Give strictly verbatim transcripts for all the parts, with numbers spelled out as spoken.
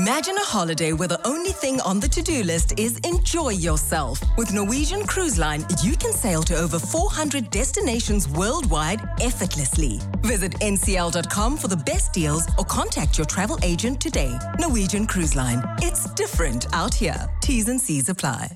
Imagine a holiday where the only thing on the to-do list is enjoy yourself. With Norwegian Cruise Line, you can sail to over four hundred destinations worldwide effortlessly. Visit N C L dot com for the best deals or contact your travel agent today. Norwegian Cruise Line. It's different out here. T's and C's apply.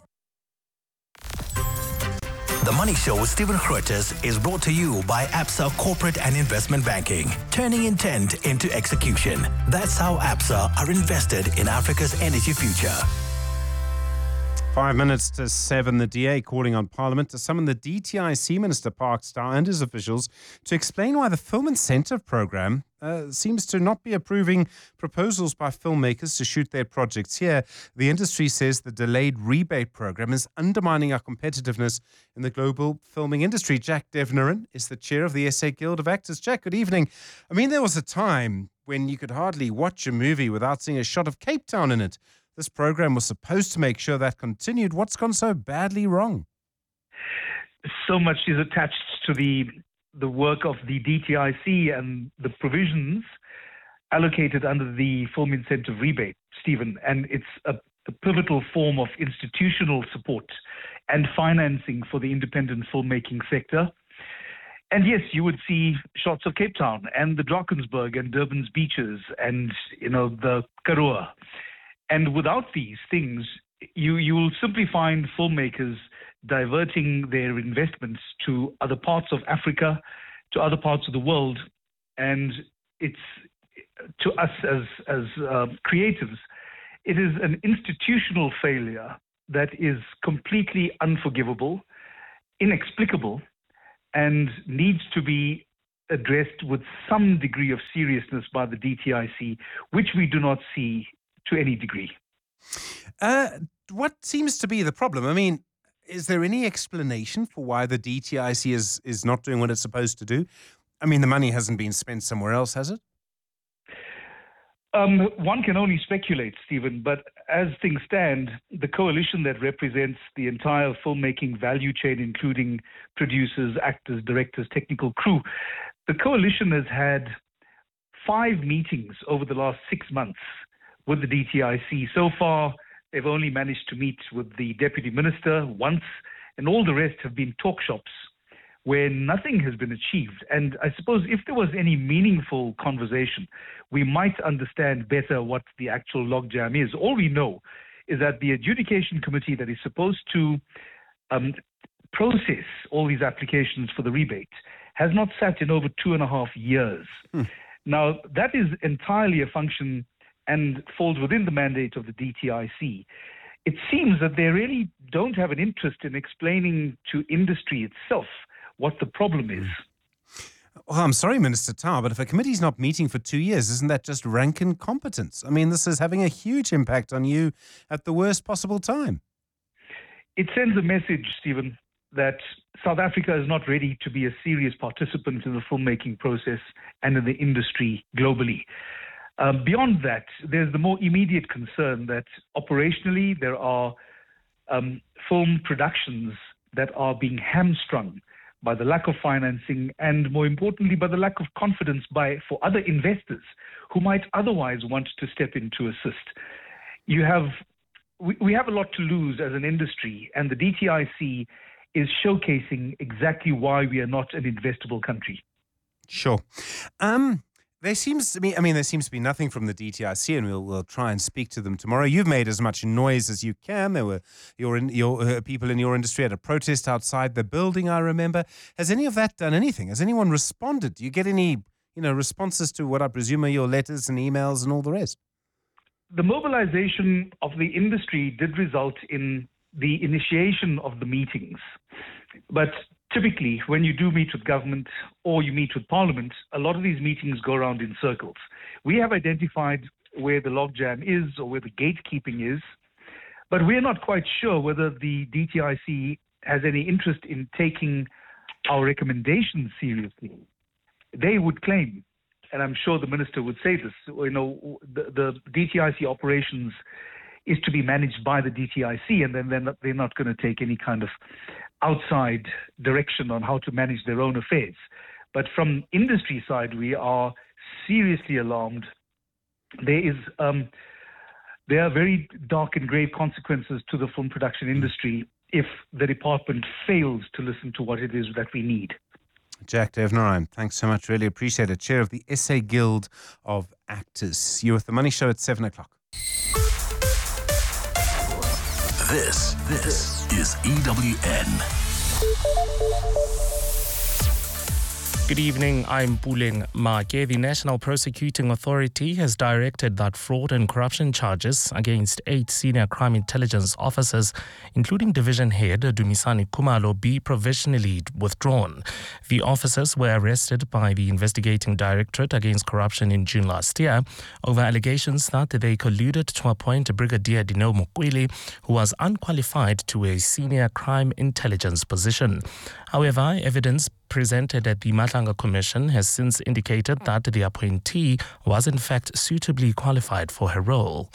The Money Show with Stephen Grootes is brought to you by Absa Corporate and Investment Banking, turning intent into execution. That's how Absa are invested in Africa's energy future. Five minutes to seven, the D A calling on Parliament to summon the D T I C Minister Park Starr and his officials to explain why the Film Incentive Programme uh, seems to not be approving proposals by filmmakers to shoot their projects here. The industry says the delayed rebate programme is undermining our competitiveness in the global filming industry. Jack Devnerin is the chair of the S A Guild of Actors. Jack, good evening. I mean, there was a time when you could hardly watch a movie without seeing a shot of Cape Town in it. This program was supposed to make sure that continued. What's gone so badly wrong? So much is attached to the the work of the D T I C and the provisions allocated under the Film Incentive Rebate, Stephen. And it's a, a pivotal form of institutional support and financing for the independent filmmaking sector. And yes, you would see shots of Cape Town and the Drakensberg and Durban's beaches and, you know, the Karoo. And without these things, you you will simply find filmmakers diverting their investments to other parts of Africa, to other parts of the world. And it's, to us as, as uh, creatives, it is an institutional failure that is completely unforgivable, inexplicable, and needs to be addressed with some degree of seriousness by the D T I C, which we do not see to any degree. Uh, what seems to be the problem? I mean, is there any explanation for why the D T I C is, is not doing what it's supposed to do? I mean, the money hasn't been spent somewhere else, has it? Um, one can only speculate, Stephen, but as things stand, the coalition that represents the entire filmmaking value chain, including producers, actors, directors, technical crew, the coalition has had five meetings over the last six months with the D T I C. So far, they've only managed to meet with the Deputy Minister once, and all the rest have been talk shops where nothing has been achieved. And I suppose if there was any meaningful conversation, we might understand better what the actual logjam is. All we know is that the adjudication committee that is supposed to um, process all these applications for the rebate has not sat in over two and a half years. Hmm. Now, that is entirely a function and falls within the mandate of the D T I C. It seems that they really don't have an interest in explaining to industry itself what the problem is. Well, I'm sorry, Minister Tarr, but if a committee's not meeting for two years, isn't that just rank incompetence? I mean, this is having a huge impact on you at the worst possible time. It sends a message, Stephen, that South Africa is not ready to be a serious participant in the filmmaking process and in the industry globally. Um, beyond that, there's the more immediate concern that operationally there are um, film productions that are being hamstrung by the lack of financing and, more importantly, by the lack of confidence by for other investors who might otherwise want to step in to assist. You have, we, we have a lot to lose as an industry, and the D T I C is showcasing exactly why we are not an investable country. Sure. Um. There seems to be, I mean, there seems to be nothing from the D T I C, and we'll, we'll try and speak to them tomorrow. You've made as much noise as you can. There were your, your uh, people in your industry at a protest outside the building, I remember. Has any of that done anything? Has anyone responded? Do you get any, you know, responses to what I presume are your letters and emails and all the rest? The mobilization of the industry did result in the initiation of the meetings. But typically, when you do meet with government or you meet with Parliament, a lot of these meetings go around in circles. We have identified where the logjam is or where the gatekeeping is, but we're not quite sure whether the D T I C has any interest in taking our recommendations seriously. They would claim, and I'm sure the Minister would say this, you know, the, the D T I C operations is to be managed by the D T I C, and then they're not, they're not going to take any kind of outside direction on how to manage their own affairs. But from industry side, we are seriously alarmed. There is um, there are very dark and grave consequences to the film production industry if the department fails to listen to what it is that we need. Jack Devnarayan, thanks so much. Really appreciate it. Chair of the S A Guild of Actors. You're with The Money Show at seven o'clock. This, this is E W N. Good evening, I'm Puleng Make. The National Prosecuting Authority has directed that fraud and corruption charges against eight senior crime intelligence officers, including Division Head Dumisani Khumalo, be provisionally withdrawn. The officers were arrested by the Investigating Directorate Against Corruption in June last year over allegations that they colluded to appoint Brigadier Dineo Mukwege, who was unqualified, to a senior crime intelligence position. However, evidence presented at the Matlanga Commission has since indicated that the appointee was in fact suitably qualified for her role.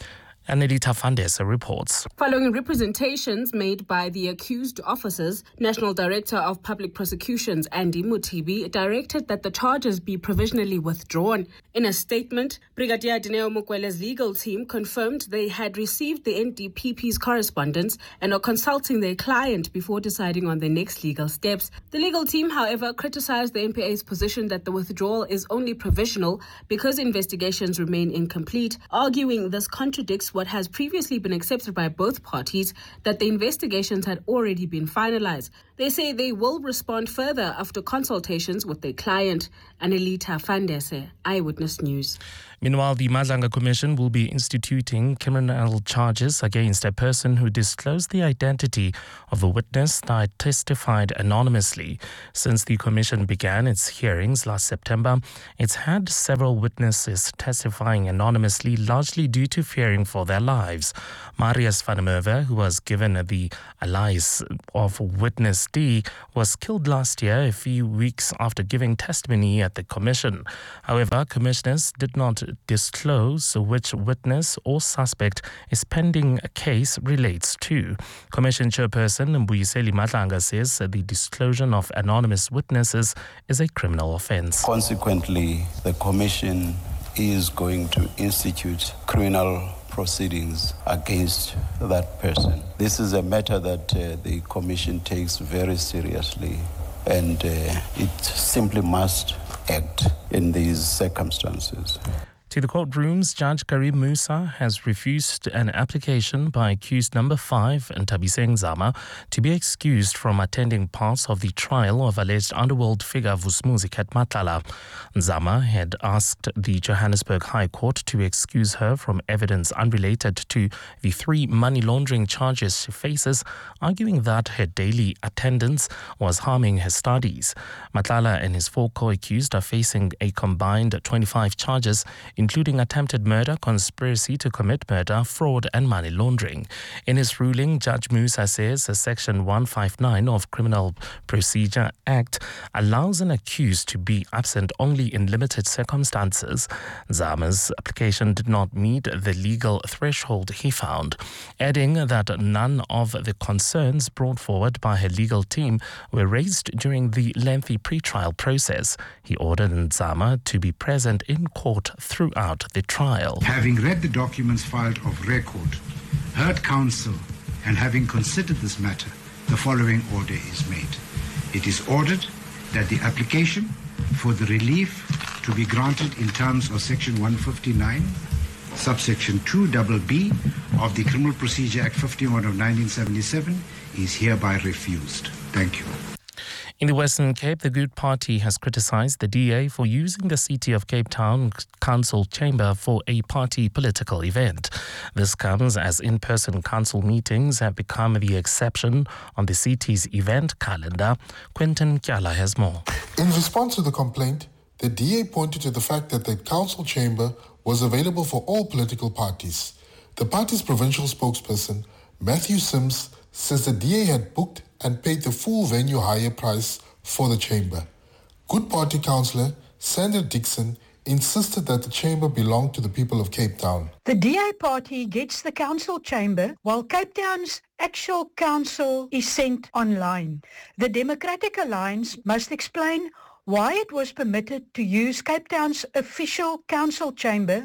Anelita Fandesa reports. Following representations made by the accused officers, National Director of Public Prosecutions Andy Mutibi directed that the charges be provisionally withdrawn. In a statement, Brigadier Dineo Mukwege's legal team confirmed they had received the N D P P's correspondence and are consulting their client before deciding on their next legal steps. The legal team, however, criticized the N P A's position that the withdrawal is only provisional because investigations remain incomplete, arguing this contradicts what has previously been accepted by both parties, that the investigations had already been finalized. They say they will respond further after consultations with their client. Anelita Fandese, Eyewitness News. Meanwhile, the Matlanga Commission will be instituting criminal charges against a person who disclosed the identity of a witness that testified anonymously. Since the Commission began its hearings last September, it's had several witnesses testifying anonymously, largely due to fearing for their lives. Marius van der Merwe, who was given the alias of Witness D, was killed last year, a few weeks after giving testimony at the Commission. However, commissioners did not disclose which witness or suspect is pending a case relates to. Commission Chairperson Mbuyiseli Matlanga says the disclosure of anonymous witnesses is a criminal offence. Consequently, the Commission is going to institute criminal proceedings against that person. This is a matter that uh, the Commission takes very seriously, and uh, it simply must act in these circumstances. To the courtrooms, Judge Karim Musa has refused an application by accused number five, Ntabiseng Zama, to be excused from attending parts of the trial of alleged underworld figure Vusumuzi Matlala. Zama had asked the Johannesburg High Court to excuse her from evidence unrelated to the three money laundering charges she faces, arguing that her daily attendance was harming her studies. Matlala and his four co-accused are facing a combined twenty-five charges, including attempted murder, conspiracy to commit murder, fraud and money laundering. In his ruling, Judge Musa says Section one fifty-nine of Criminal Procedure Act allows an accused to be absent only in limited circumstances. Zama's application did not meet the legal threshold, he found, adding that none of the concerns brought forward by her legal team were raised during the lengthy pre-trial process. He ordered Zama to be present in court throughout the trial. Having read the documents filed of record, heard counsel, and having considered this matter, the following order is made. It is ordered that the application for the relief to be granted in terms of Section one fifty-nine, subsection two B B of the Criminal Procedure Act fifty-one of nineteen seventy-seven is hereby refused. Thank you. In the Western Cape, the Good Party has criticised the D A for using the City of Cape Town Council chamber for a party political event. This comes as in-person council meetings have become the exception on the city's event calendar. Quentin Kyala has more. In response to the complaint, the D A pointed to the fact that the council chamber was available for all political parties. The party's provincial spokesperson, Matthew Sims, says the D A had booked and paid the full venue hire price for the chamber. Good Party councillor Sandra Dixon insisted that the chamber belonged to the people of Cape Town. The D A party gets the council chamber while Cape Town's actual council is sent online. The Democratic Alliance must explain why it was permitted to use Cape Town's official council chamber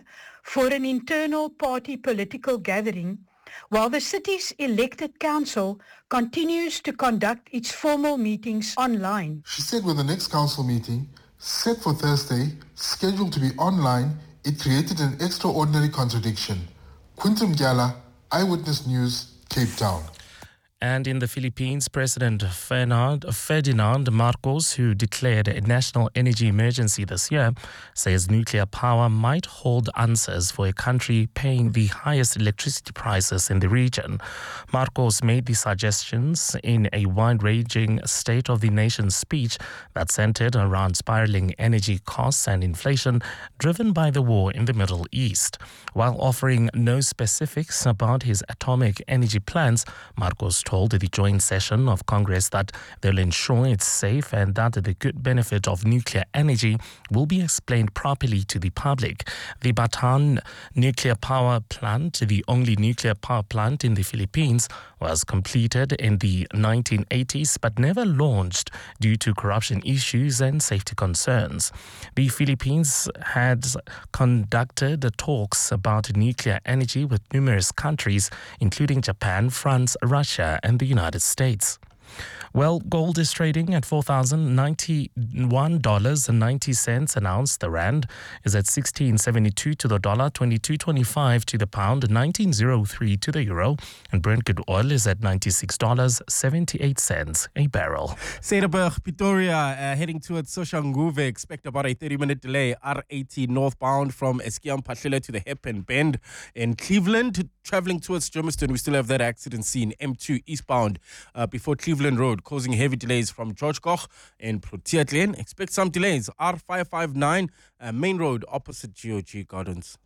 for an internal party political gathering, while the city's elected council continues to conduct its formal meetings online. She said with the next council meeting, set for Thursday, scheduled to be online, it created an extraordinary contradiction. Quintum Gyala, Eyewitness News, Cape Town. And in the Philippines, President Ferdinand, Ferdinand Marcos, who declared a national energy emergency this year, says nuclear power might hold answers for a country paying the highest electricity prices in the region. Marcos made these suggestions in a wide-ranging State of the Nation speech that centered around spiraling energy costs and inflation driven by the war in the Middle East. While offering no specifics about his atomic energy plans, Marcos told the joint session of Congress that they'll ensure it's safe and that the good benefit of nuclear energy will be explained properly to the public. The Bataan nuclear power plant, the only nuclear power plant in the Philippines, was completed in the nineteen eighties but never launched due to corruption issues and safety concerns. The Philippines had conducted talks about nuclear energy with numerous countries, including Japan, France, Russia, and the United States. Well, gold is trading at four thousand ninety-one dollars and ninety cents an ounce. The rand is at sixteen seventy-two to the dollar, twenty-two twenty-five to the pound, nineteen oh three to the euro, and Brent crude oil is at ninety-six dollars and seventy-eight cents a barrel. Cederberg, Pretoria, uh, heading towards Soshanguve. Expect about a thirty-minute delay. R eighty northbound from Eskom Pashile to the Hairpin Bend. In Cleveland, traveling towards Germiston, we still have that accident scene. M two eastbound uh, before Cleveland Road, causing heavy delays from George Koch and Proteas Lane. Expect some delays. R five five nine, uh, Main Road, opposite G O G Gardens.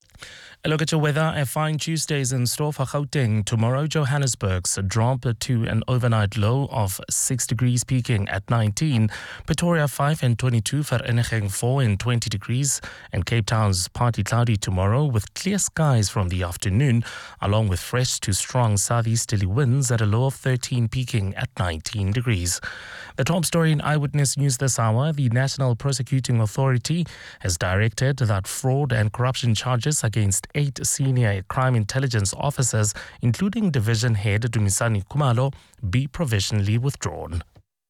A look at your weather. A fine Tuesday is in store for Gauteng. Tomorrow, Johannesburg's drop to an overnight low of six degrees, peaking at nineteen. Pretoria five and twenty-two, Vereeniging four and twenty degrees. And Cape Town's partly cloudy tomorrow with clear skies from the afternoon, along with fresh to strong southeasterly winds at a low of thirteen, peaking at nineteen degrees. The top story in Eyewitness News this hour: the National Prosecuting Authority has directed that fraud and corruption charges against eight senior crime intelligence officers, including Division Head Dumisani Kumalo, be provisionally withdrawn.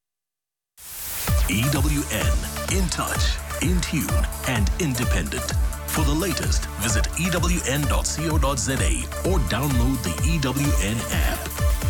E W N, in touch, in tune, and independent. For the latest, visit E W N dot co dot za or download the E W N app.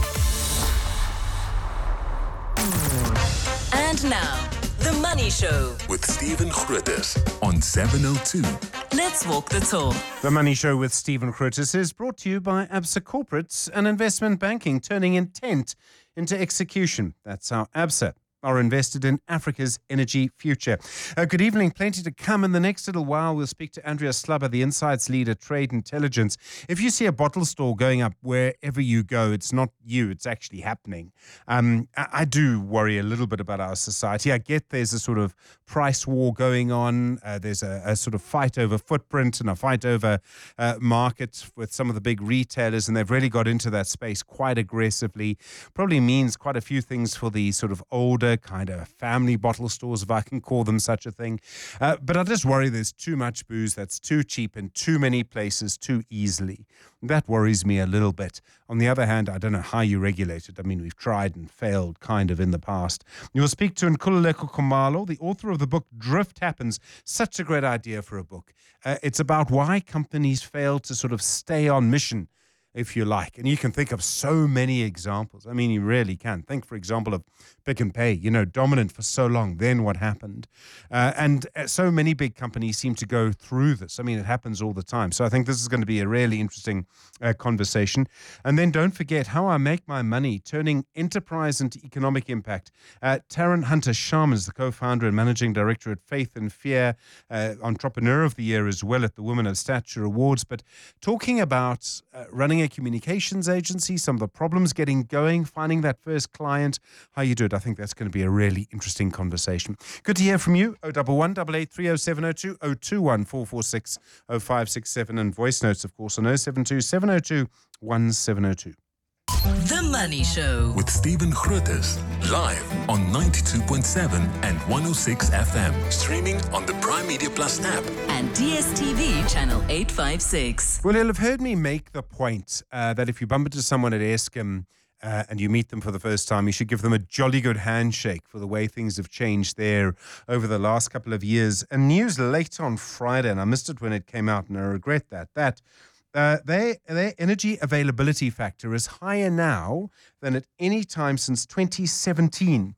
And now, The Money Show with Stephen Grootes on seven oh two. Let's walk the talk. The Money Show with Stephen Grootes is brought to you by Absa Corporates and Investment Banking, turning intent into execution. That's how Absa are invested in Africa's energy future. Uh, good evening. Plenty to come in the next little while. We'll speak to Andrea Slubber, the Insights Lead at Trade Intelligence. If you see a bottle store going up wherever you go, it's not you, it's actually happening. Um, I, I do worry a little bit about our society. I get there's a sort of price war going on. Uh, there's a, a sort of fight over footprint and a fight over uh, market with some of the big retailers, and they've really got into that space quite aggressively. Probably means quite a few things for the sort of older kind of family bottle stores, if I can call them such a thing. Uh, but I just worry there's too much booze that's too cheap in too many places too easily. That worries me a little bit. On the other hand, I don't know how you regulate it. I mean, we've tried and failed kind of in the past. You'll speak to Nkululeko Khumalo, the author of the book Drift Happens. Such a great idea for a book. Uh, it's about why companies fail to sort of stay on mission, if you like. And you can think of so many examples. I mean, you really can. Think, for example, of Pick n Pay, you know, dominant for so long. Then what happened? Uh, and so many big companies seem to go through this. I mean, it happens all the time. So I think this is going to be a really interesting uh, conversation. And then don't forget How I Make My Money, Turning Enterprise into Economic Impact. Uh, Taryn Hunter-Sharman is the co-founder and managing director at Faith and Fear, uh, Entrepreneur of the Year as well at the Women of Stature Awards. But talking about uh, running a communications agency, some of the problems getting going, finding that first client, how you do it. I think that's going to be a really interesting conversation. Good to hear from you. oh one one, eight eight three oh seven oh two, oh two one, four four six, oh five six seven, and voice notes, of course, on oh seven two, seven oh two, one seven oh two. The Money Show with Stephen Grootes, live on ninety-two point seven and one oh six F M, streaming on the Prime Media Plus app and D S T V channel eight fifty-six. Well, you'll have heard me make the point uh, that if you bump into someone at Eskom uh, and you meet them for the first time, you should give them a jolly good handshake for the way things have changed there over the last couple of years. And news late on Friday, and I missed it when it came out, and I regret that, that Uh, they, their energy availability factor is higher now than at any time since twenty seventeen.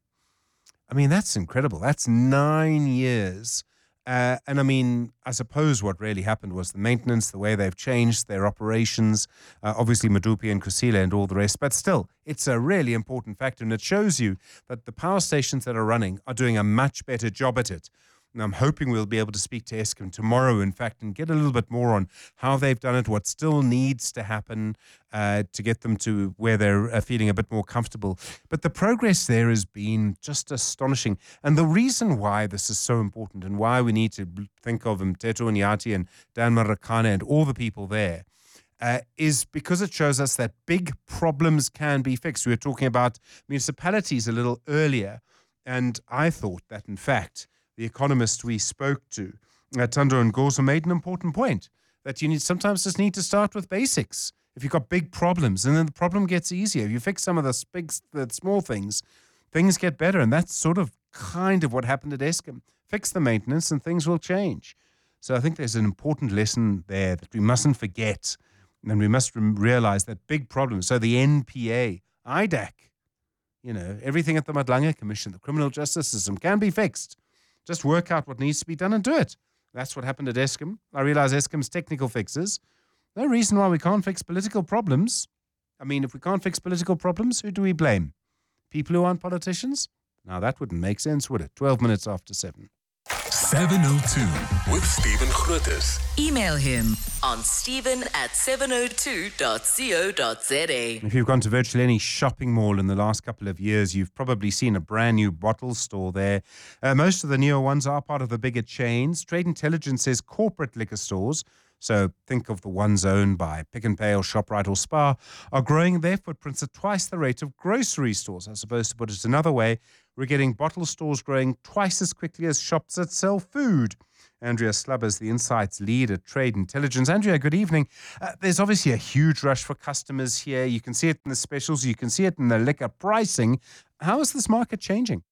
I mean, that's incredible. That's nine years. Uh, and I mean, I suppose what really happened was the maintenance, the way they've changed their operations, uh, obviously Medupi and Kusile and all the rest. But still, it's a really important factor. And it shows you that the power stations that are running are doing a much better job at it. And I'm hoping we'll be able to speak to Eskom tomorrow, in fact, and get a little bit more on how they've done it, what still needs to happen uh, to get them to where they're uh, feeling a bit more comfortable. But the progress there has been just astonishing. And the reason why this is so important and why we need to think of Mteto Nyati and Dan Marakane and all the people there uh, is because it shows us that big problems can be fixed. We were talking about municipalities a little earlier, and I thought that, in fact, the economist we spoke to, uh, Thando Ngozo, made an important point that you need sometimes just need to start with basics. If you've got big problems, and then the problem gets easier. If you fix some of the big, the small things, things get better. And that's sort of kind of what happened at Eskom. Fix the maintenance and things will change. So I think there's an important lesson there that we mustn't forget. And we must realize that big problems, so the N P A, I D A C, you know, everything at the Madlanga Commission, the criminal justice system can be fixed. Just work out what needs to be done and do it. That's what happened at Eskom. I realize Eskom's technical fixes. No reason why we can't fix political problems. I mean, if we can't fix political problems, who do we blame? People who aren't politicians? Now, that wouldn't make sense, would it? twelve minutes after seven. seven oh two with Stephen Grootes. Email him on stephen at seven oh two dot co dot za. If you've gone to virtually any shopping mall in the last couple of years, you've probably seen a brand new bottle store there. Uh, most of the newer ones are part of the bigger chains. Trade Intelligence says corporate liquor stores, so think of the ones owned by Pick n Pay or ShopRite or Spar, are growing their footprints at twice the rate of grocery stores. I suppose, to put it another way, we're getting bottle stores growing twice as quickly as shops that sell food. Andrea Slubbers, the Insights lead at Trade Intelligence. Andrea, good evening. Uh, there's obviously a huge rush for customers here. You can see it in the specials. You can see it in the liquor pricing. How is this market changing?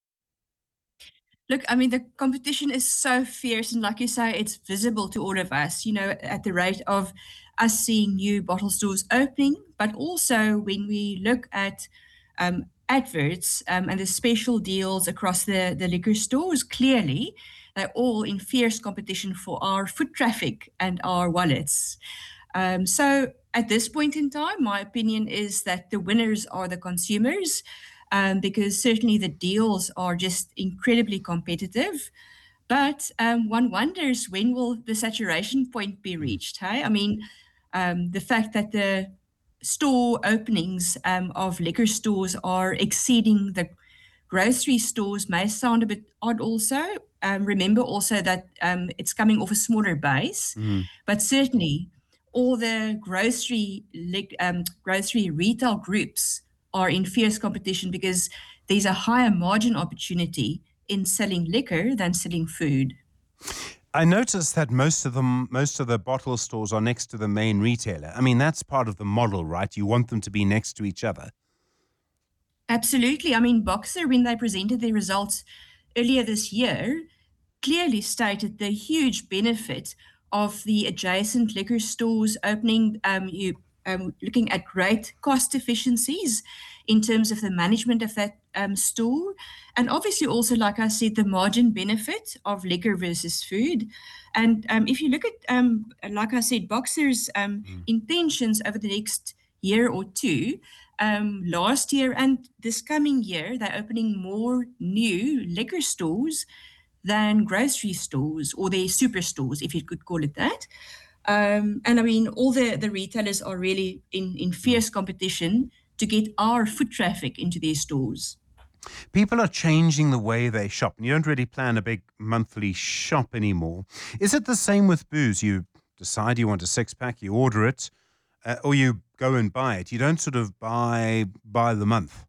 Look, I mean, the competition is so fierce. And like you say, it's visible to all of us, you know, at the rate of us seeing new bottle stores opening. But also when we look at um, adverts um, and the special deals across the, the liquor stores, clearly they're all in fierce competition for our foot traffic and our wallets. Um, so at this point in time, my opinion is that the winners are the consumers, um, because certainly the deals are just incredibly competitive. But um, one wonders, when will the saturation point be reached? Hey? I mean, um, the fact that the store openings um, of liquor stores are exceeding the grocery stores may sound a bit odd also. Um, remember also that um, it's coming off a smaller base, mm. but certainly all the grocery um, grocery retail groups are in fierce competition because there's a higher margin opportunity in selling liquor than selling food. I noticed that most of them, most of the bottle stores are next to the main retailer. I mean, that's part of the model, right? You want them to be next to each other. Absolutely. I mean, Boxer, when they presented their results earlier this year, clearly stated the huge benefit of the adjacent liquor stores opening. Um, you um, looking at great cost efficiencies in terms of the management of that um, store. And obviously also, like I said, the margin benefit of liquor versus food. And um, if you look at, um, like I said, Boxer's um, mm. intentions over the next year or two, um, last year and this coming year, they're opening more new liquor stores than grocery stores, or their superstores, if you could call it that. Um, and I mean, all the, the retailers are really in, in fierce competition to get our foot traffic into their stores. People are changing the way they shop, and you don't really plan a big monthly shop anymore. Is it the same with booze? You decide you want a six-pack, you order it, uh, or you go and buy it. You don't sort of buy by the month.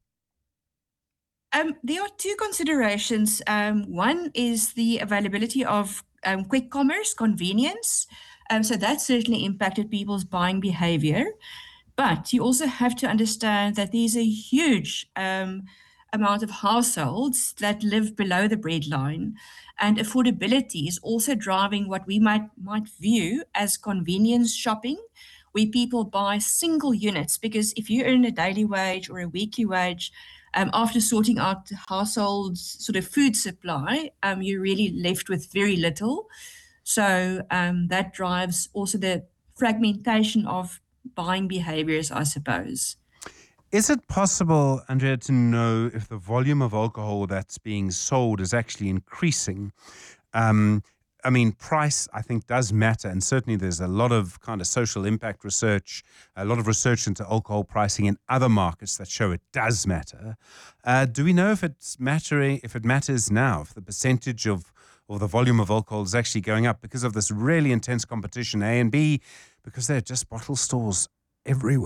Um, there are two considerations. Um, one is the availability of um, quick commerce, convenience. Um, so that certainly impacted people's buying behavior. But you also have to understand that there's a huge um, amount of households that live below the breadline, and affordability is also driving what we might might view as convenience shopping, where people buy single units, because if you earn a daily wage or a weekly wage, um, after sorting out the household's sort of food supply, um, you're really left with very little. So um, that drives also the fragmentation of buying behaviors, I suppose. Is it possible, Andrea, to know if the volume of alcohol that's being sold is actually increasing? Um, I mean, price, I think, does matter. And certainly there's a lot of kind of social impact research, a lot of research into alcohol pricing in other markets that show it does matter. Uh, do we know if it's mattering, if it matters now, if the percentage of or the volume of alcohol is actually going up because of this really intense competition, A, and B, because there are just bottle stores everywhere?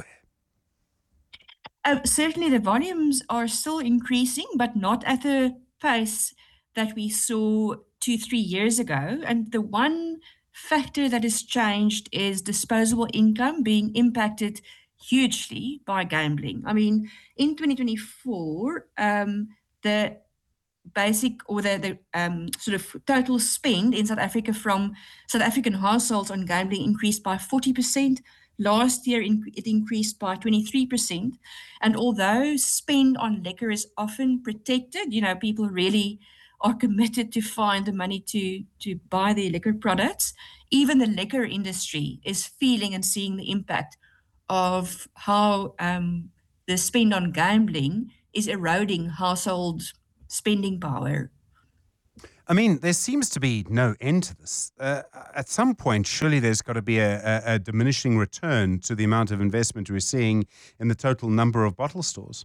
Uh, certainly the volumes are still increasing, but not at the pace that we saw two, three years ago. And the one factor that has changed is disposable income being impacted hugely by gambling. I mean, in twenty twenty-four, um, the basic or the, the um, sort of total spend in South Africa from South African households on gambling increased by forty percent. Last year, it increased by twenty-three percent. And although spend on liquor is often protected, you know, people really are committed to find the money to, to buy their liquor products, even the liquor industry is feeling and seeing the impact of how um, the spend on gambling is eroding household spending power. I mean, there seems to be no end to this. Uh, at some point, surely there's got to be a, a, a diminishing return to the amount of investment we're seeing in the total number of bottle stores.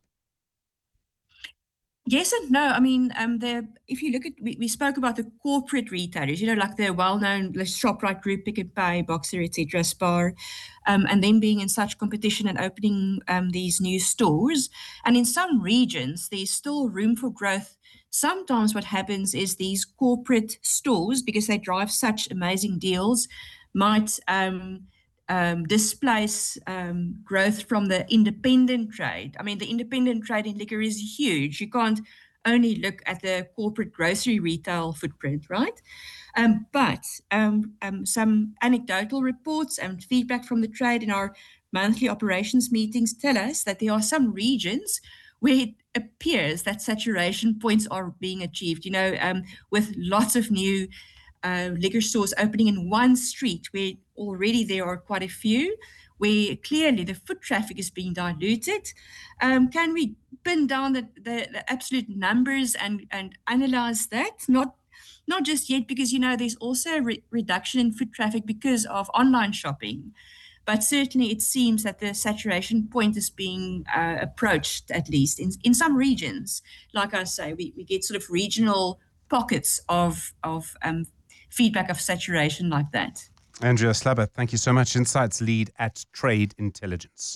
Yes and no. I mean, um, the if you look at, we, we spoke about the corporate retailers, you know, like the well-known like ShopRite Group, Pick n Pay, Boxer, et cetera, Spar, um, and then being in such competition and opening um, these new stores. And in some regions, there's still room for growth. Sometimes what happens is these corporate stores, because they drive such amazing deals, might um, um, displace um, growth from the independent trade. I mean, the independent trade in liquor is huge. You can't only look at the corporate grocery retail footprint, right? Um, but um, um, some anecdotal reports and feedback from the trade in our monthly operations meetings tell us that there are some regions where it appears that saturation points are being achieved, you know, um, with lots of new uh, liquor stores opening in one street where already there are quite a few, where clearly the foot traffic is being diluted. Um, can we pin down the, the, the absolute numbers and, and analyze that? Not not just yet, because, you know, there's also a re- reduction in foot traffic because of online shopping. But certainly it seems that the saturation point is being uh, approached, at least in, in some regions. Like I say, we, we get sort of regional pockets of, of um, feedback of saturation like that. Andrea Slabber, thank you so much. Insights lead at Trade Intelligence.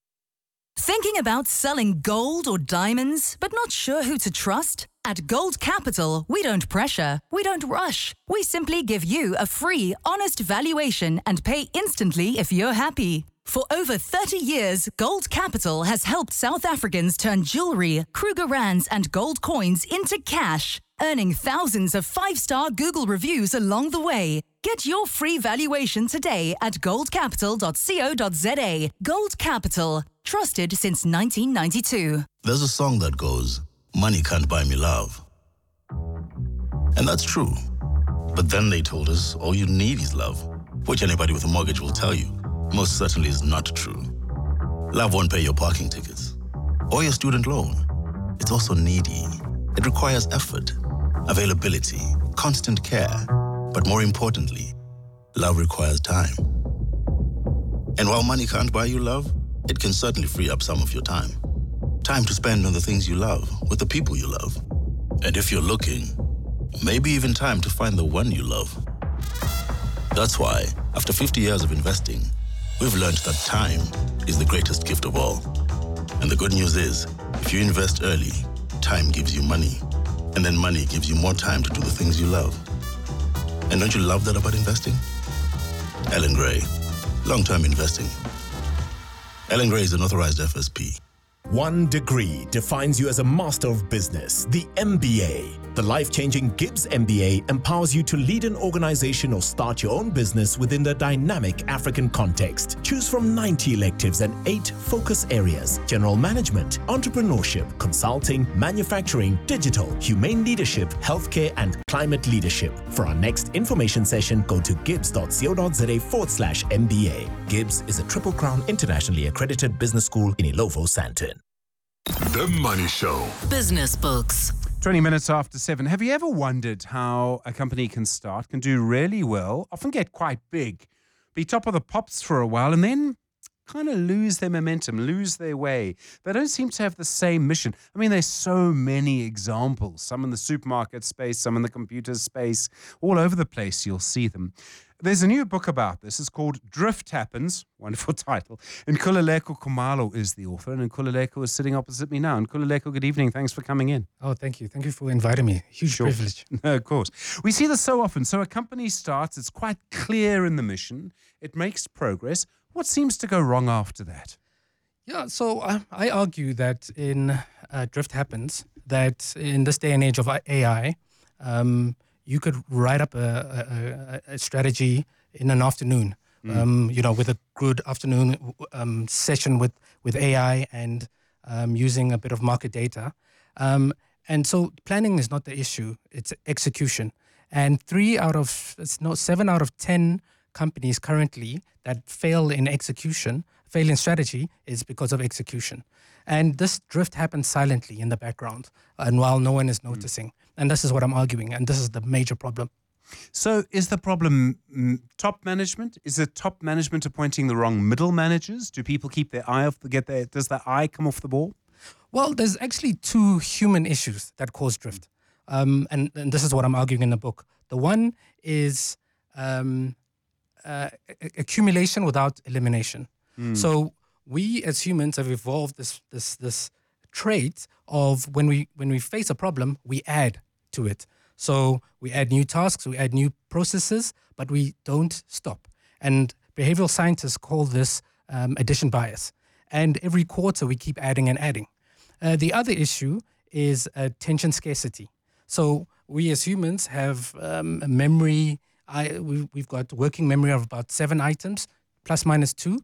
Thinking about selling gold or diamonds, but not sure who to trust? At Gold Capital, we don't pressure, we don't rush. We simply give you a free, honest valuation and pay instantly if you're happy. For over thirty years, Gold Capital has helped South Africans turn jewelry, Kruger Rands and gold coins into cash, earning thousands of five-star Google reviews along the way. Get your free valuation today at gold capital dot co dot za. Gold Capital, trusted since nineteen ninety-two. There's a song that goes, "Money can't buy me love." And that's true. But then they told us all you need is love, which anybody with a mortgage will tell you most certainly is not true. Love won't pay your parking tickets or your student loan. It's also needy. It requires effort, availability, constant care. But more importantly, love requires time. And while money can't buy you love, it can certainly free up some of your time. Time to spend on the things you love, with the people you love. And if you're looking, maybe even time to find the one you love. That's why, after fifty years of investing, we've learned that time is the greatest gift of all. And the good news is, if you invest early, time gives you money. And then money gives you more time to do the things you love. And don't you love that about investing? Ellen Gray, long-term investing. Ellen Gray is an authorized F S P. One degree defines you as a master of business, the M B A. The life-changing Gibbs M B A empowers you to lead an organization or start your own business within the dynamic African context. Choose from ninety electives and eight focus areas: general management, entrepreneurship, consulting, manufacturing, digital, humane leadership, healthcare, and climate leadership. For our next information session, go to gibbs.co.za forward slash MBA. Gibbs is a Triple Crown internationally accredited business school in Ilovo, Sandton. The Money Show. Business Books. twenty minutes after seven. Have you ever wondered how a company can start, can do really well, often get quite big, be top of the pops for a while, and then kind of lose their momentum, lose their way? They don't seem to have the same mission. I mean, there's so many examples, some in the supermarket space, some in the computer space, all over the place you'll see them. There's a new book about this. It's called Drift Happens. Wonderful title. Nkululeko Khumalo is the author, and Nkululeko is sitting opposite me now. Nkululeko, good evening. Thanks for coming in. Oh, thank you. Thank you for inviting me. Huge Sure. privilege. No, of course. We see this so often. So a company starts, it's quite clear in the mission, it makes progress. What seems to go wrong after that? Yeah, so uh, I argue that in uh, Drift Happens, that in this day and age of A I, um, you could write up a, a, a strategy in an afternoon, mm. um, you know, with a good afternoon um, session with, with A I and um, using a bit of market data. Um, and so planning is not the issue, it's execution. And three out of, it's not seven out of ten companies currently that fail in execution, fail in strategy, is because of execution. And this drift happens silently in the background, and while no one is noticing. Mm. And this is what I'm arguing, and this is the major problem. So is the problem mm, top management? Is it top management appointing the wrong middle managers? Do people keep their eye off the, get their, does their eye come off the ball? Well, there's actually two human issues that cause drift. Um, and, and this is what I'm arguing in the book. The one is um, uh, accumulation without elimination. Mm. So we as humans have evolved this this this trait of when we when we face a problem, we add to it. So we add new tasks, we add new processes, but we don't stop. And behavioral scientists call this um, addition bias. And every quarter we keep adding and adding. Uh, the other issue is attention scarcity. So we as humans have um, a memory. I, we, we've got working memory of about seven items, plus minus two.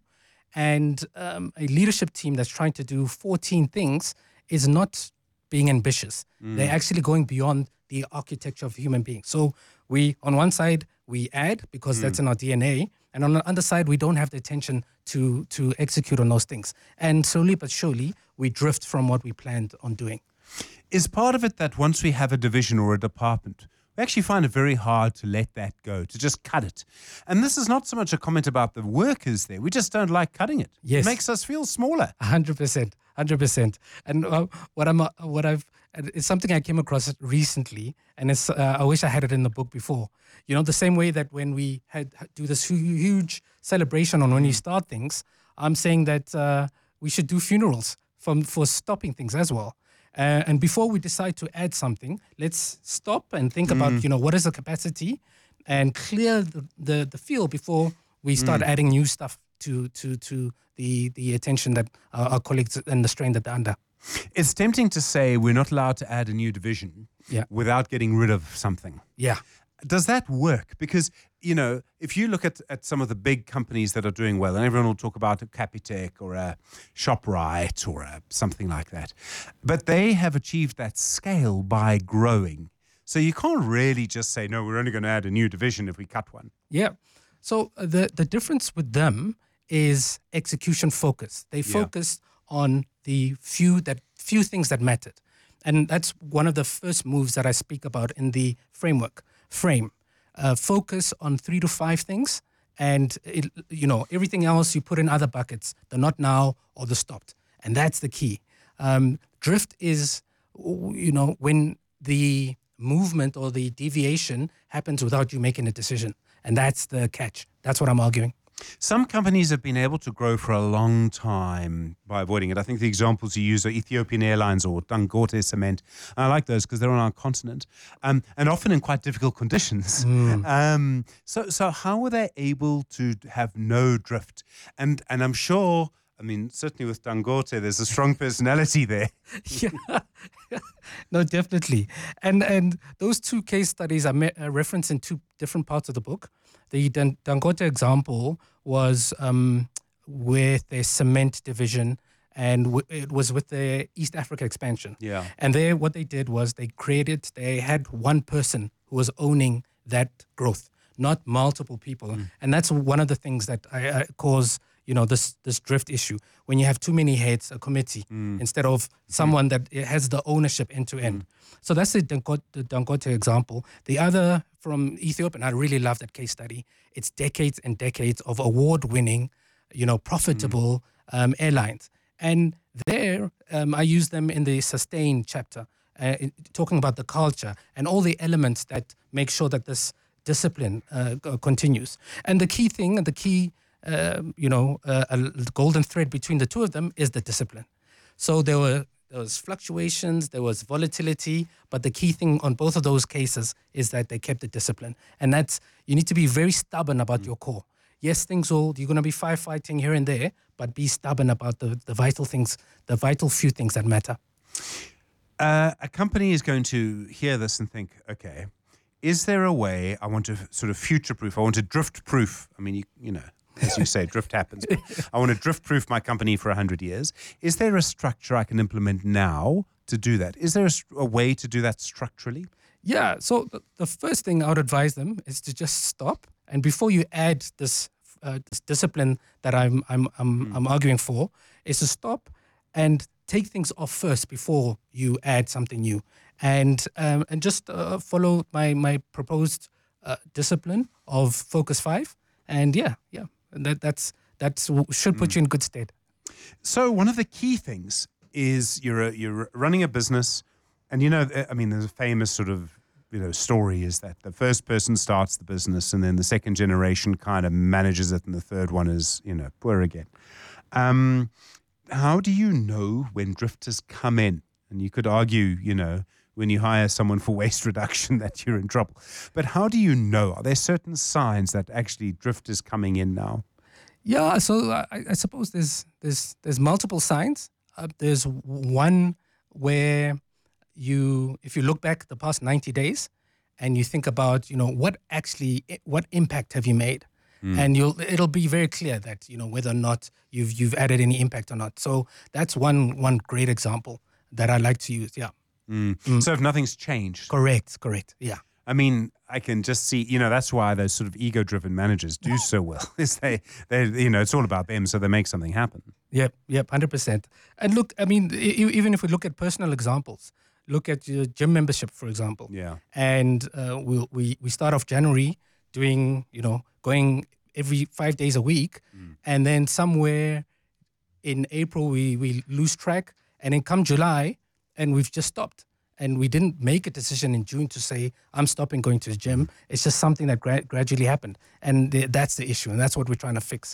And um, a leadership team that's trying to do fourteen things is not being ambitious. Mm. They're actually going beyond the architecture of human beings. So we, on one side, we add because mm. that's in our D N A. And on the other side, we don't have the attention to, to execute on those things. And slowly but surely, we drift from what we planned on doing. Is part of it that once we have a division or a department, we actually find it very hard to let that go, to just cut it? And this is not so much a comment about the workers there. We just don't like cutting it. Yes. It makes us feel smaller. one hundred percent. one hundred percent. And uh, what I'm, uh, what I've, it's something I came across recently, and it's, uh, I wish I had it in the book before. You know, the same way that when we had do this huge celebration on when you start things, I'm saying that uh, we should do funerals from, for stopping things as well. Uh, and before we decide to add something, let's stop and think mm. about, you know, what is the capacity, and clear the, the, the field before we start mm. adding new stuff to to to the the attention that our, our colleagues and the strain that they're under. It's tempting to say we're not allowed to add a new division yeah. without getting rid of something. Yeah. Does that work? Because, you know, if you look at, at some of the big companies that are doing well, and everyone will talk about a Capitec or a ShopRite or a, something like that, but they have achieved that scale by growing. So you can't really just say, no, we're only going to add a new division if we cut one. Yeah. So uh, the, the difference with them is execution focus. They focused yeah. on the few that few things that mattered. And that's one of the first moves that I speak about in the framework. Frame. Uh, focus on three to five things, and it, you know, everything else you put in other buckets, the not now or the stopped. And that's the key. Um, drift is, you know, when the movement or the deviation happens without you making a decision. And that's the catch. That's what I'm arguing. Some companies have been able to grow for a long time by avoiding it. I think the examples you use are Ethiopian Airlines or Dangote Cement. I like those because they're on our continent, um, and often in quite difficult conditions. Mm. Um, so, so how were they able to have no drift? And and I'm sure, I mean, certainly with Dangote, there's a strong personality there. Yeah, no, definitely. And and those two case studies are, me- are referenced in two different parts of the book. The Dan- Dangote example was um, with their cement division, and w- it was with their East Africa expansion. Yeah. And there, what they did was they created, they had one person who was owning that growth, not multiple people. Mm. And that's one of the things that I, I cause, you know, this this drift issue. When you have too many heads, a committee, mm. instead of someone that has the ownership end to end. So that's the Dangote, the Dangote example. The other from Ethiopia, and I really love that case study. It's decades and decades of award-winning, you know, profitable mm. um, airlines. And there, um, I use them in the sustain chapter, uh, in, talking about the culture and all the elements that make sure that this discipline uh, continues. And the key thing, and the key, uh, you know, uh, a golden thread between the two of them is the discipline. So there were there was fluctuations, there was volatility, but the key thing on both of those cases is that they kept the discipline. And that's, you need to be very stubborn about mm. your core. Yes, things will, you're going to be firefighting here and there, but be stubborn about the, the vital things, the vital few things that matter. Uh, a company is going to hear this and think, okay, is there a way I want to sort of future-proof, I want to drift-proof, I mean, you, you know, as you say, drift happens. But I want to drift-proof my company for one hundred years. Is there a structure I can implement now to do that? Is there a, a way to do that structurally? Yeah, so the, the first thing I would advise them is to just stop. And before you add this, uh, this discipline that I'm, I'm, I'm, mm. I'm arguing for, is to stop and take things off first before you add something new. And um, and just uh, follow my, my proposed uh, discipline of Focus Five. And yeah, yeah. That that's that's should put mm. you in good stead. So one of the key things is you're a, you're running a business, and you know, I mean, there's a famous sort of you know story is that the first person starts the business, and then the second generation kind of manages it, and the third one is you know poor again. Um, how do you know when drifters come in? And you could argue, you know, when you hire someone for waste reduction that you're in trouble. But how do you know? Are there certain signs that actually drift is coming in now? Yeah, so I, I suppose there's there's there's multiple signs. Uh, there's one where you, if you look back the past ninety days and you think about, you know, what actually, what impact have you made? Mm. And you'll it'll be very clear that, you know, whether or not you've you've added any impact or not. So that's one one great example that I like to use, yeah. Mm. Mm. So if nothing's changed. Correct, correct, yeah. I mean, I can just see, you know, that's why those sort of ego-driven managers do so well. Is they, they, you know, it's all about them, so they make something happen. Yep, yep, one hundred percent. And look, I mean, even if we look at personal examples, look at your gym membership, for example. Yeah. And uh, we'll, we we start off January doing, you know, going every five days a week, mm. and then somewhere in April we we lose track, and then come July, and we've just stopped. And we didn't make a decision in June to say, I'm stopping going to the gym. It's just something that gra- gradually happened. And th- that's the issue. And that's what we're trying to fix.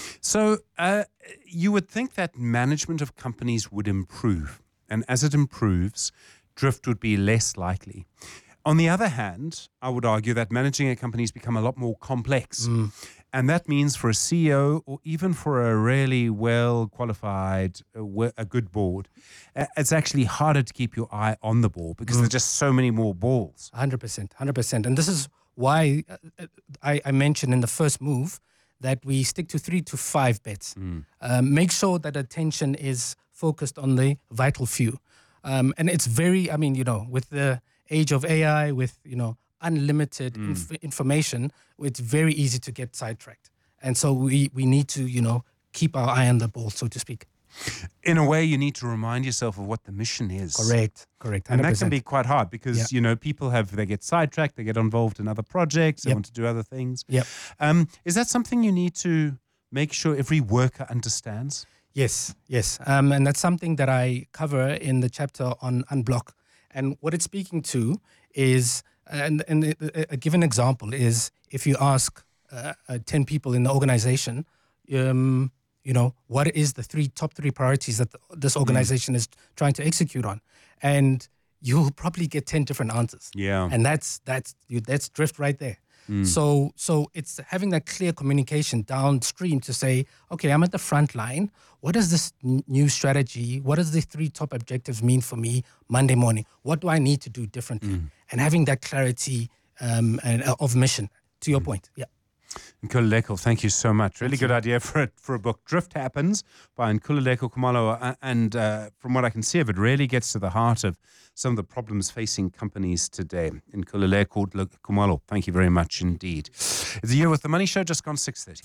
So uh, you would think that management of companies would improve. And as it improves, drift would be less likely. On the other hand, I would argue that managing a company has become a lot more complex. Mm. And that means for a C E O or even for a really well-qualified, uh, a good board, uh, it's actually harder to keep your eye on the ball because mm. there's just so many more balls. one hundred percent, one hundred percent. And this is why uh, I, I mentioned in the first move that we stick to three to five bets. Mm. Um, make sure that attention is focused on the vital few. Um, and it's very, I mean, you know, with the age of A I, with, you know, unlimited Mm. inf- information, it's very easy to get sidetracked. And so we, we need to, you know, keep our eye on the ball, so to speak. In a way, you need to remind yourself of what the mission is. Correct, correct. And that can be quite hard because, Yeah. you know, people have, they get sidetracked, they get involved in other projects, they Yep. want to do other things. Yep. Um, is that something you need to make sure every worker understands? Yes, yes. Um, and that's something that I cover in the chapter on Unblock. And what it's speaking to is, and, and a, a given example is if you ask uh, uh, ten people in the organization, um, you know, what is the three top three priorities that the, this organization mm. is trying to execute on? And you'll probably get ten different answers. Yeah. And that's that's you, that's drift right there. Mm. So so it's having that clear communication downstream to say, okay, I'm at the front line. What does this n- new strategy, what does the three top objectives mean for me Monday morning? What do I need to do differently? Mm. And having that clarity um, and, uh, of mission, to your mm. point. Yeah. Nkululeko, thank you so much. Really good idea for a, for a book. Drift Happens by Nkululeko Khumalo. And uh, from what I can see of it, really gets to the heart of some of the problems facing companies today. Nkululeko Khumalo, thank you very much indeed. It's a year with the Money Show, just gone six thirty.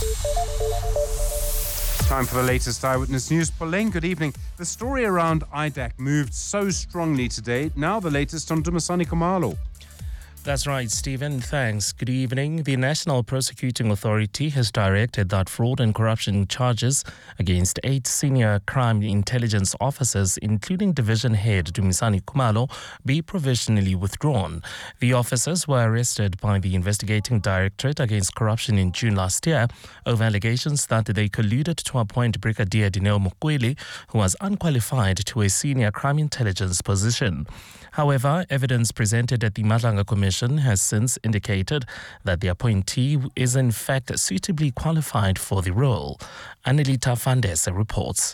Time for the latest Eyewitness News. Pauline, good evening. The story around I D A C moved so strongly today. Now the latest on Dumisani Khumalo. That's right, Stephen. Thanks. Good evening. The National Prosecuting Authority has directed that fraud and corruption charges against eight senior crime intelligence officers, including Division Head Dumisani Khumalo, be provisionally withdrawn. The officers were arrested by the Investigating Directorate Against Corruption in June last year over allegations that they colluded to appoint Brigadier Dineo Mukwege, who was unqualified, to a senior crime intelligence position. However, evidence presented at the Madlanga Commission has since indicated that the appointee is in fact suitably qualified for the role. Anelita Fandese reports.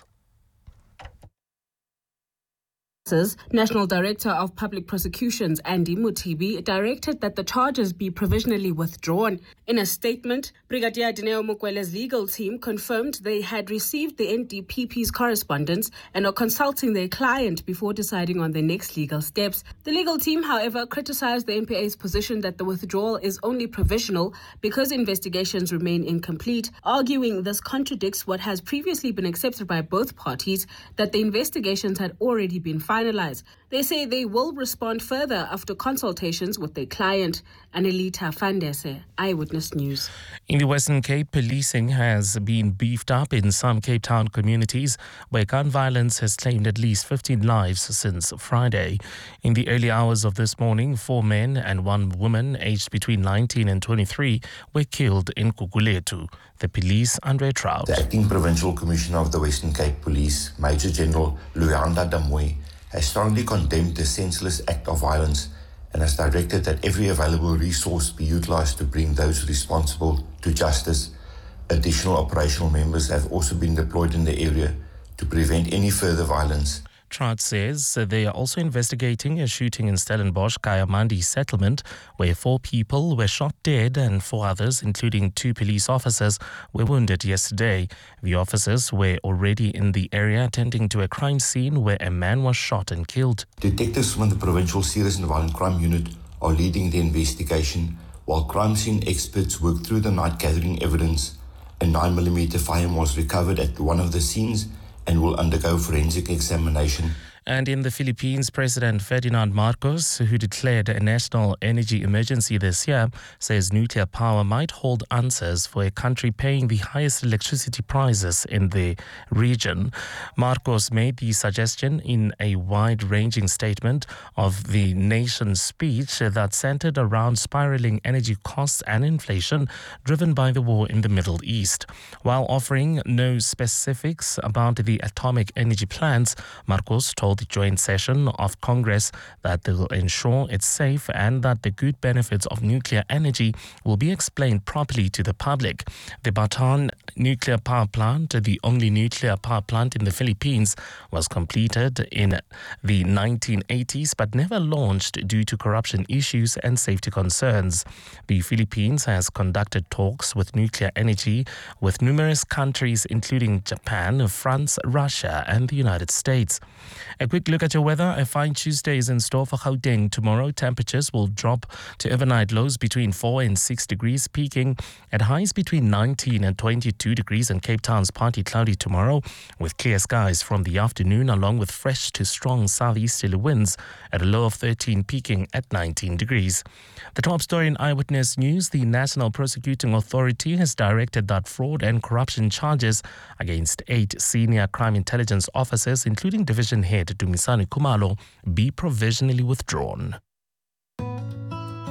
National Director of Public Prosecutions Andy Mothibi directed that the charges be provisionally withdrawn. In a statement, Brigadier Dineo Mukwege's legal team confirmed they had received the N D P P's correspondence and are consulting their client before deciding on their next legal steps. The legal team, however, criticized the N P A's position that the withdrawal is only provisional because investigations remain incomplete, arguing this contradicts what has previously been accepted by both parties, that the investigations had already been finalized. Finalized. They say they will respond further after consultations with their client. Anelita Fandese, Eyewitness News. In the Western Cape, policing has been beefed up in some Cape Town communities where gun violence has claimed at least fifteen lives since Friday. In the early hours of this morning, four men and one woman aged between nineteen and twenty-three were killed in Gugulethu. The police under trial. The Acting Provincial Commissioner of the Western Cape Police, Major General Luyanda Damwe, has strongly condemned the senseless act of violence and has directed that every available resource be utilized to bring those responsible to justice. Additional operational members have also been deployed in the area to prevent any further violence. Trot says they are also investigating a shooting in Stellenbosch Kayamandi settlement where four people were shot dead and four others, including two police officers, were wounded yesterday. The officers were already in the area attending to a crime scene where a man was shot and killed. Detectives from the Provincial Serious and Violent Crime Unit are leading the investigation while crime scene experts work through the night gathering evidence. A nine millimeter firearm was recovered at one of the scenes and will undergo forensic examination. And in the Philippines, President Ferdinand Marcos, who declared a national energy emergency this year, says nuclear power might hold answers for a country paying the highest electricity prices in the region. Marcos made the suggestion in a wide-ranging statement of the nation's speech that centered around spiraling energy costs and inflation driven by the war in the Middle East. While offering no specifics about the atomic energy plans, Marcos told the joint session of Congress that they will ensure it's safe and that the good benefits of nuclear energy will be explained properly to the public. The Bataan nuclear power plant, the only nuclear power plant in the Philippines, was completed in the nineteen eighties but never launched due to corruption issues and safety concerns. The Philippines has conducted talks with nuclear energy with numerous countries including Japan, France, Russia and the United States. A quick look at your weather. A fine Tuesday is in store for Gauteng. Tomorrow, temperatures will drop to overnight lows between four and six degrees, peaking at highs between nineteen and twenty-two degrees, and Cape Town's partly cloudy tomorrow with clear skies from the afternoon along with fresh to strong southeasterly winds at a low of thirteen, peaking at nineteen degrees. The top story in Eyewitness News, the National Prosecuting Authority has directed that fraud and corruption charges against eight senior crime intelligence officers, including Division Head Dumisani Khumalo, be provisionally withdrawn.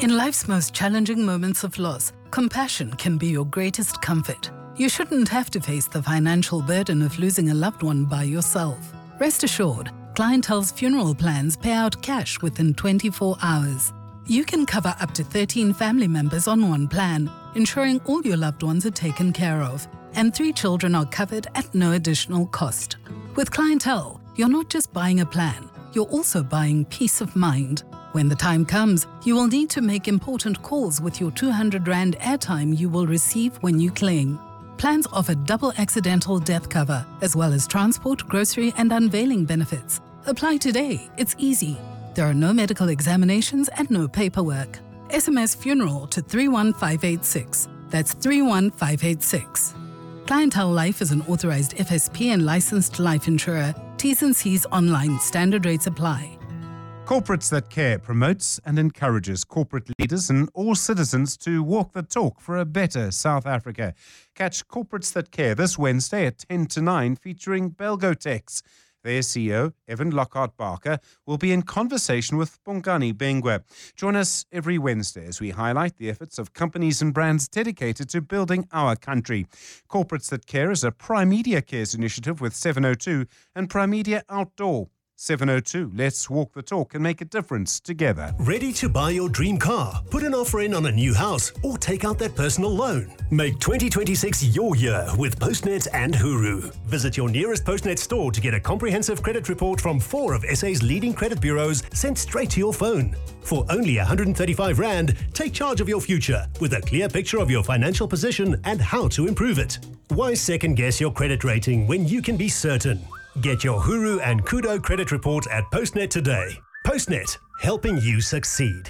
In life's most challenging moments of loss, compassion can be your greatest comfort. You shouldn't have to face the financial burden of losing a loved one by yourself. Rest assured, Clientele's funeral plans pay out cash within twenty-four hours. You can cover up to thirteen family members on one plan, ensuring all your loved ones are taken care of, and three children are covered at no additional cost. With Clientele, you're not just buying a plan, you're also buying peace of mind. When the time comes, you will need to make important calls with your two hundred rand airtime you will receive when you claim. Plans offer double accidental death cover, as well as transport, grocery and unveiling benefits. Apply today, it's easy. There are no medical examinations and no paperwork. S M S funeral to three one five eight six. That's three one five eight six. Clientele Life is an authorized F S P and licensed life insurer. T's and C's online. Standard rates apply. Corporates That Care promotes and encourages corporate leaders and all citizens to walk the talk for a better South Africa. Catch Corporates That Care this Wednesday at ten to nine featuring Belgotex. Their C E O, Evan Lockhart Barker, will be in conversation with Bongani Bengwe. Join us every Wednesday as we highlight the efforts of companies and brands dedicated to building our country. Corporates That Care is a Prime Media Cares initiative with seven oh two and Prime Media Outdoor. seven oh two, let's walk the talk and make a difference together. Ready to buy your dream car, put an offer in on a new house, or take out that personal loan? Make twenty twenty-six your year with Postnet and Huru. Visit your nearest Postnet store to get a comprehensive credit report from four of S A's leading credit bureaus sent straight to your phone. For only one hundred thirty-five rand, take charge of your future with a clear picture of your financial position and how to improve it. Why second guess your credit rating when you can be certain? Get your Huru and Kudo credit report at Postnet today. Postnet, helping you succeed.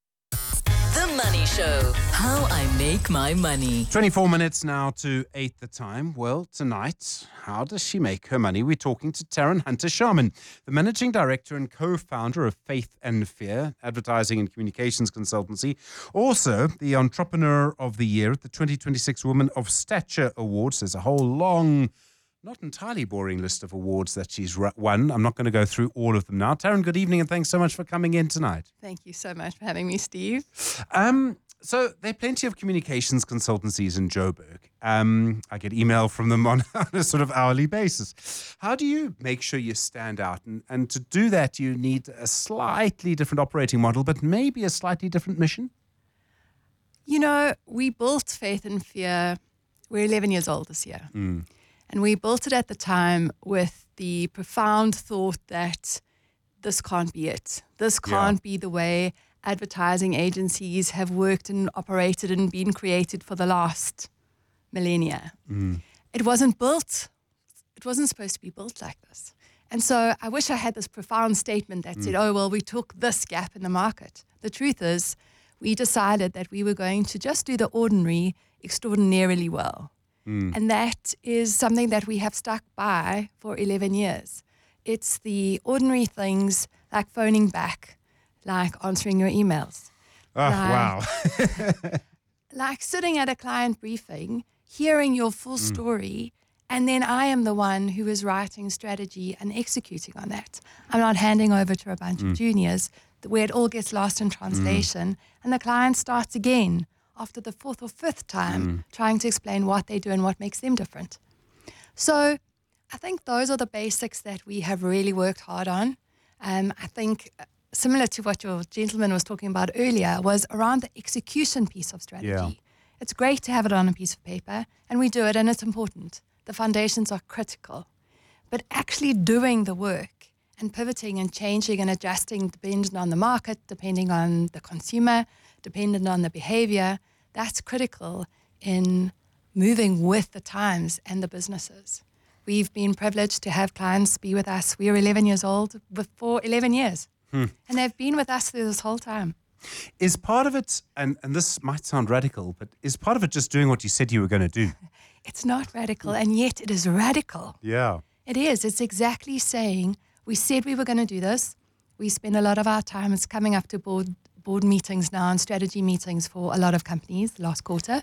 The Money Show. How I make my money. twenty-four minutes now to eight the time. Well, tonight, how does she make her money? We're talking to Taryn Hunter-Sharman, the Managing Director and co-founder of Faith and Fear, advertising and communications consultancy. Also, the Entrepreneur of the Year at the twenty twenty-six Women of Stature Awards. There's a whole long, not entirely boring list of awards that she's won. I'm not going to go through all of them now. Taryn, good evening and thanks so much for coming in tonight. Thank you so much for having me, Steve. Um, so there are plenty of communications consultancies in Joburg. Um, I get email from them on a sort of hourly basis. How do you make sure you stand out? And, and to do that, you need a slightly different operating model, but maybe a slightly different mission? You know, we built Faith and Fear. We're eleven years old this year. Mm. And we built it at the time with the profound thought that this can't be it. This can't yeah. be the way advertising agencies have worked and operated and been created for the last millennia. Mm. It wasn't built. It wasn't supposed to be built like this. And so I wish I had this profound statement that mm. said, oh, well, we took this gap in the market. The truth is, we decided that we were going to just do the ordinary extraordinarily well. Mm. And that is something that we have stuck by for eleven years. It's the ordinary things like phoning back, like answering your emails. Oh, like, wow. like sitting at a client briefing, hearing your full Mm. story, and then I am the one who is writing strategy and executing on that. I'm not handing over to a bunch Mm. of juniors where it all gets lost in translation, mm. and the client starts again after the fourth or fifth time, Mm. trying to explain what they do and what makes them different. So I think those are the basics that we have really worked hard on. Um, I think uh, similar to what your gentleman was talking about earlier was around the execution piece of strategy. Yeah. It's great to have it on a piece of paper, and we do it, and it's important. The foundations are critical. But actually doing the work and pivoting and changing and adjusting depending on the market, depending on the consumer, dependent on the behavior, that's critical in moving with the times and the businesses. We've been privileged to have clients be with us. We are eleven years old for eleven years. Hmm. And they've been with us through this whole time. Is part of it, and, and this might sound radical, but is part of it just doing what you said you were going to do? It's not radical, and yet it is radical. Yeah. It is. It's exactly saying, we said we were going to do this. We spend a lot of our time, it's coming up to board board meetings now and strategy meetings for a lot of companies last quarter.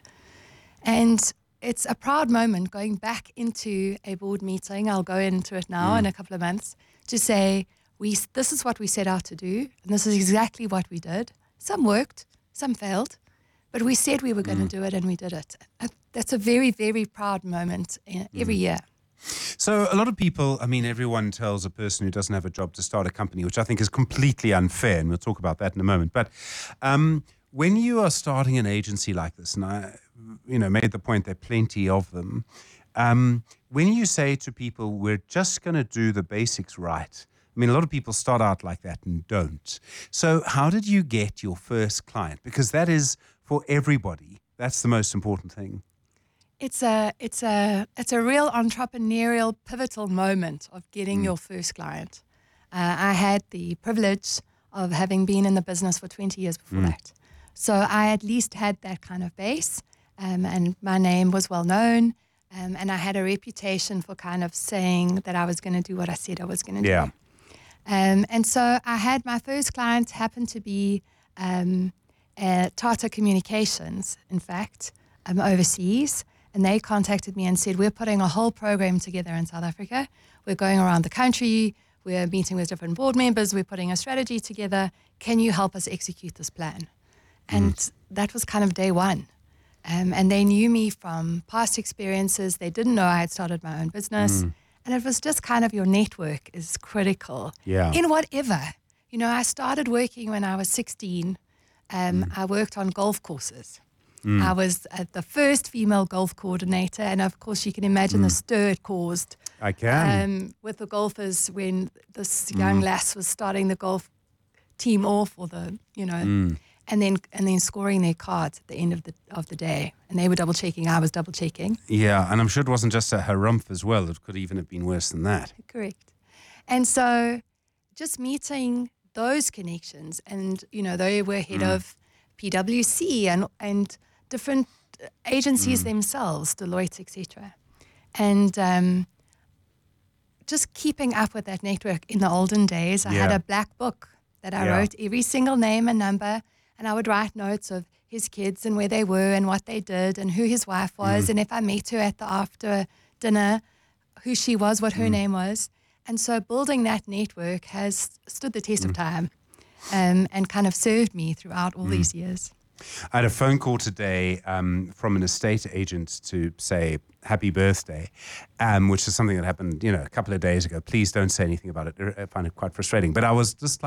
And it's a proud moment going back into a board meeting. I'll go into it now Mm. in a couple of months to say, we this is what we set out to do, and this is exactly what we did. Some worked, Some failed, but we said we were going to Mm. do it, and we did it. Uh, That's a very, very proud moment uh, every year. So a lot of people, I mean, everyone tells a person who doesn't have a job to start a company, which I think is completely unfair, and we'll talk about that in a moment. But um, when you are starting an agency like this, and I, you know, made the point there are plenty of them, um, when you say to people, we're just going to do the basics right, I mean, a lot of people start out like that and don't. So how did you get your first client? Because that is, for everybody, that's the most important thing. It's a it's a it's a real entrepreneurial pivotal moment of getting Mm. your first client. Uh, I had the privilege of having been in the business for twenty years before Mm. that, so I at least had that kind of base, um, and my name was well known, um, and I had a reputation for kind of saying that I was going to do what I said I was going to Yeah. do. Um, and so I had my first client happen to be um, uh, Tata Communications, in fact, um, overseas. And they contacted me and said, we're putting a whole program together in South Africa. We're going around the country. We're meeting with different board members. We're putting a strategy together. Can you help us execute this plan? And that was kind of day one. Um, and they knew me from past experiences. They didn't know I had started my own business. Mm. And it was just kind of your network is critical Yeah. in whatever. You know, I started working when I was sixteen. Um, I worked on golf courses. Mm. I was uh, the first female golf coordinator, and of course, you can imagine the Mm. stir it caused I can. um, with the golfers when this young Mm. lass was starting the golf team off, or the you know, Mm. and then and then scoring their cards at the end of the of the day, and they were double checking. I was double checking. Yeah, and I'm sure it wasn't just a harumph as well. It could even have been worse than that. Correct. And so, just meeting those connections, and you know, they were head Mm. of P W C and and different agencies Mm. themselves, Deloitte, et cetera. And um, just keeping up with that network. In the olden days, I had Yeah. a black book that I Yeah. wrote every single name and number, and I would write notes of his kids and where they were and what they did and who his wife was, Mm. and if I met her at the after dinner, who she was, what her Mm. name was. And so building that network has stood the test Mm. of time, um, and kind of served me throughout all Mm. these years. I had a phone call today um, from an estate agent to say happy birthday, um, which is something that happened, you know, a couple of days ago. Please don't say anything about it. I find it quite frustrating. But I was just